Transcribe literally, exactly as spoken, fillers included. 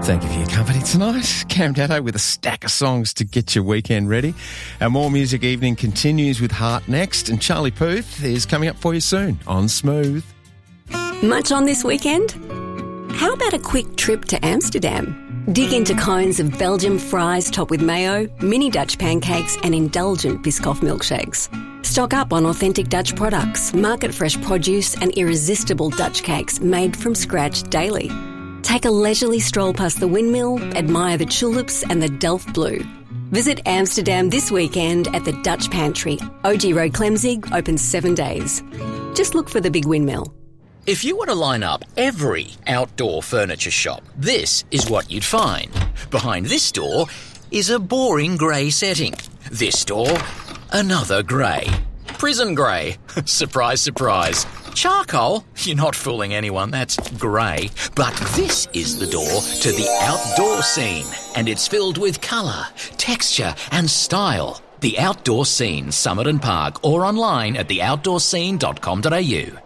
Thank you for your company tonight. Cam Datto with a stack of songs to get your weekend ready. Our More Music evening continues with Heart next, and Charlie Puth is coming up for you soon on Smooth. Much on this weekend? How about a quick trip to Amsterdam? Dig into cones of Belgian fries topped with mayo, mini Dutch pancakes and indulgent Biscoff milkshakes. Stock up on authentic Dutch products, market-fresh produce and irresistible Dutch cakes made from scratch daily. Take a leisurely stroll past the windmill, admire the tulips and the Delft Blue. Visit Amsterdam this weekend at the Dutch Pantry. O G Road Clemzig, open seven days. Just look for the big windmill. If you were to line up every outdoor furniture shop, this is what you'd find. Behind this door is a boring grey setting. This door, another grey. Prison grey. Surprise, surprise. Charcoal? You're not fooling anyone, that's grey. But this is the door to the outdoor scene, and it's filled with colour, texture and style. The Outdoor Scene, Somerton Park, or online at the outdoor scene dot com dot a u.